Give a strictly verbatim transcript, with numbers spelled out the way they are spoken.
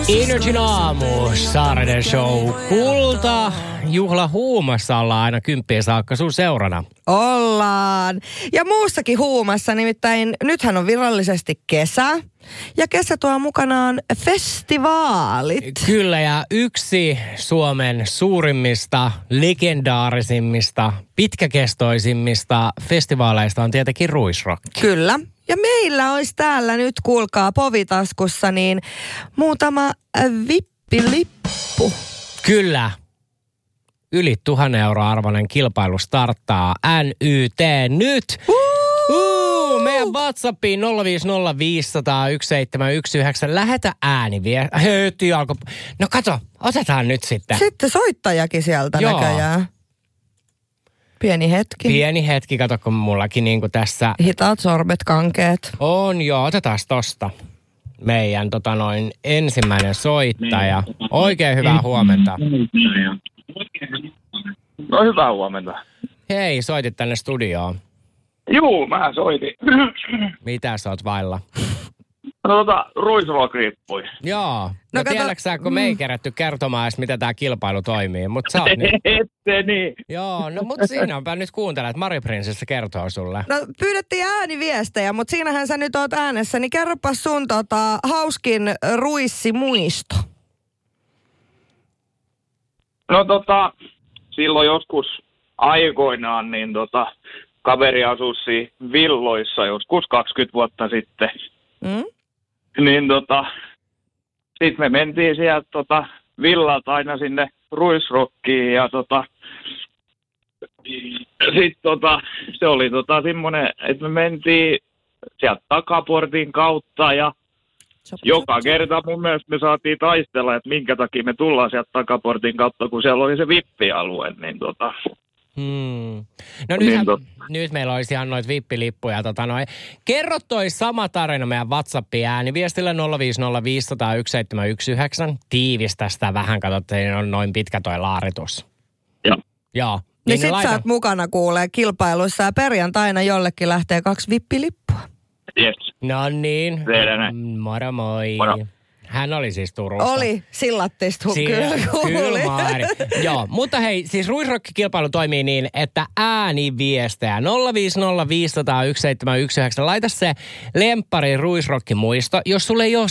Energin aamu, Saarinen show. Kulta, juhla huumassa ollaan aina kymppiä saakka sun seurana. Ollaan. Ja muussakin huumassa, nimittäin nythän on virallisesti kesä. Ja kesä tuo mukanaan festivaalit. Kyllä, ja yksi Suomen suurimmista, legendaarisimmista, pitkäkestoisimmista festivaaleista on tietenkin Ruisrock. Kyllä. Ja meillä olisi täällä nyt, kuulkaa, povitaskussa, niin muutama vippilippu. Kyllä. Yli tuhannen euroa arvoinen kilpailu starttaa N Y T nyt. Uh, meidän WhatsAppiin nolla viisi nolla viisi nolla nolla yksi seitsemän yksi yhdeksän. Lähetä ääni vielä. Höyty alko. No kato, otetaan nyt sitten. Sitten soittajakin sieltä Joo. näköjään. Pieni hetki. Pieni hetki, kato kun mullakin niinku tässä. Hitaat sorbet, kankeet. On joo, otetaan tosta. Meidän tota noin ensimmäinen soittaja. Oikein hyvää huomenta. No hyvää huomenta. Hei, soitit tänne studioon. Juu, mä soitin. Mitä sä oot vailla? No tota, Ruisrock-rippui. Joo. No, No no tiedätkö sä, kun me ei kerätty kertomaan edes, miten tää kilpailu toimii. Mut sä oot nyt... Ette niin. Joo, no mut siinäpä nyt kuuntele, että Mari Prinsessa kertoo sulle. No pyydettiin ääniviestejä, mutta siinähän sä nyt oot äänessä, niin kerropas sun tota, hauskin ruissimuisto. No tota, silloin joskus aikoinaan, niin tota, kaveri asusi villoissa joskus kaksikymmentä vuotta sitten. Mm? Niin tota, sit me mentiin sieltä tota, villalta aina sinne Ruisrockiin ja tota, sit tota, se oli tota semmonen, että me mentiin sieltä takaportin kautta ja Sop, joka sop, kerta mun mielestä me saatiin taistella, että minkä takia me tullaan sieltä takaportin kautta, kun siellä oli se vippialue, niin tota... Hmm. No Niin nythän, tot... nyt meillä olisi ihan noita vippilippuja. Tota noin. Kerro toi sama tarina meidän WhatsAppin ääniviestillä nolla viisi nolla viisi nolla nolla yksi seitsemän yksi yhdeksän. Tiivistä sitä vähän, katsottiin, on noin pitkä toi laaritus. Joo. Joo. Niin, Niin sit laita... sä oot mukana kuulee kilpailuissa ja perjantaina jollekin lähtee kaksi vippilippua. Yes. No niin. Tehdään. Moro moi. Moro. Hän oli siis Turusta. Oli, sillattistu, kyllä kuuli. Kyllä, Joo, mutta hei, siis Ruisrock-kilpailu toimii niin, että ääniviestejä nolla viisi nolla viisi nolla nolla yksi seitsemän yksi yhdeksän. Laita se lemppari Ruisrock-muisto. Jos sulle ei ole